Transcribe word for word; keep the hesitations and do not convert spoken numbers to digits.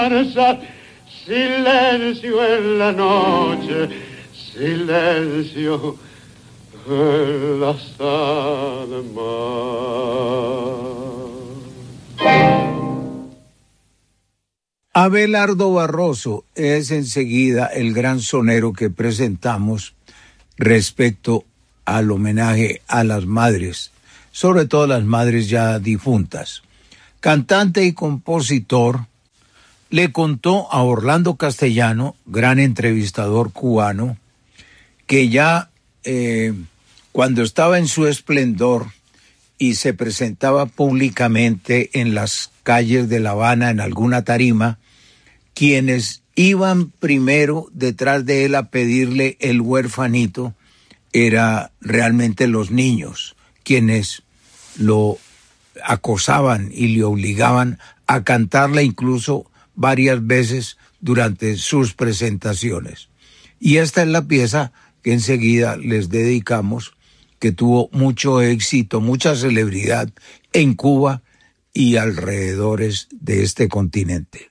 Silencio en la noche, silencio en la mar. Abelardo Barroso es enseguida el gran sonero que presentamos respecto al homenaje a las madres, sobre todo las madres ya difuntas. Cantante y compositor, le contó a Orlando Castellano, gran entrevistador cubano, que ya eh, cuando estaba en su esplendor y se presentaba públicamente en las calles de La Habana en alguna tarima, quienes iban primero detrás de él a pedirle el huerfanito eran realmente los niños, quienes lo acosaban y le obligaban a cantarle incluso varias veces durante sus presentaciones. Y esta es la pieza que enseguida les dedicamos, que tuvo mucho éxito, mucha celebridad en Cuba y alrededores de este continente.